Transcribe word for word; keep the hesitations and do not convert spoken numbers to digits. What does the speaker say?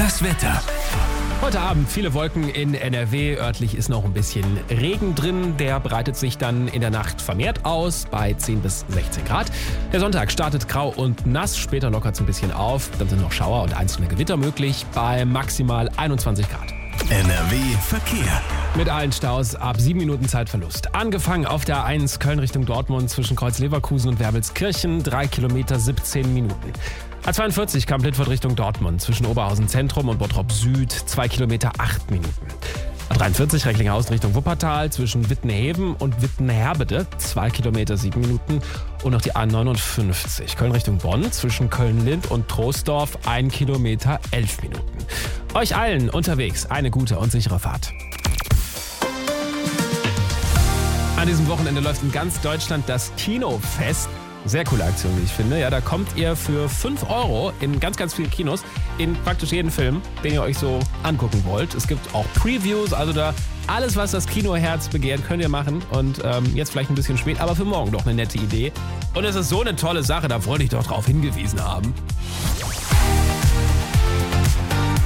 Das Wetter. Heute Abend viele Wolken in N R W. Örtlich ist noch ein bisschen Regen drin. Der breitet sich dann in der Nacht vermehrt aus bei zehn bis sechzehn Grad. Der Sonntag startet grau und nass. Später lockert es ein bisschen auf. Dann sind noch Schauer und einzelne Gewitter möglich bei maximal einundzwanzig Grad. N R W Verkehr. Mit allen Staus ab sieben Minuten Zeitverlust. Angefangen auf der A eins Köln Richtung Dortmund zwischen Kreuz Leverkusen und Wermelskirchen. drei Kilometer siebzehn Minuten. A zweiundvierzig Kamp-Lüttwort Richtung Dortmund zwischen Oberhausen Zentrum und Bottrop Süd. zwei Kilometer acht Minuten. A dreiundvierzig Recklinghausen Richtung Wuppertal zwischen Wittenheven und Wittenherbede. zwei Kilometer sieben Minuten. Und noch die A neunundfünfzig Köln Richtung Bonn zwischen Köln-Lind und Troisdorf. ein Kilometer elf Minuten. Euch allen unterwegs eine gute und sichere Fahrt. An diesem Wochenende läuft in ganz Deutschland das Kinofest. Sehr coole Aktion, wie ich finde. Ja, da kommt ihr für fünf Euro in ganz, ganz viele Kinos in praktisch jeden Film, den ihr euch so angucken wollt. Es gibt auch Previews, also da alles, was das Kinoherz begehrt, könnt ihr machen. Und ähm, jetzt vielleicht ein bisschen spät, aber für morgen doch eine nette Idee. Und es ist so eine tolle Sache, da wollte ich doch drauf hingewiesen haben.